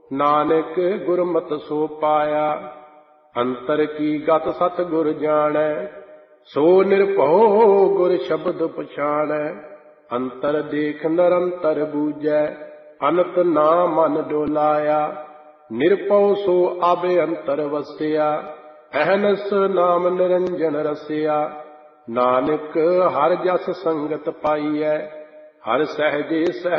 ਨਾਨਕ ਗੁਰਮਤਿ ਸੋ ਪਾਇਆ। ਅੰਤਰ ਕੀ ਗਤ ਸਤਿ ਗੁਰ ਜਾਣੈ, ਸੋ ਨਿਰਭਉ ਗੁਰ ਸ਼ਬਦ ਪਛਾਣੈ। ਅੰਤਰ ਦੇਖ ਨਿਰੰਤਰ ਬੂਝੈ, ਅਨੰਤ ਨਾ ਮਨ ਡੋਲਾਇਆ। ਨਿਰਭਉ ਸੋ ਆਬੇ ਅੰਤਰ ਵਸਿਆ, ਅਹਨਸ ਨਾਮ ਨਿਰੰਜਨ ਰਸਿਆ। ਨਾਨਕ ਹਰਿ ਜਸ ਸੰਗਤ ਪਾਈਐ, ਹਰਿ ਸਹਿਜੇ ਸਹਿ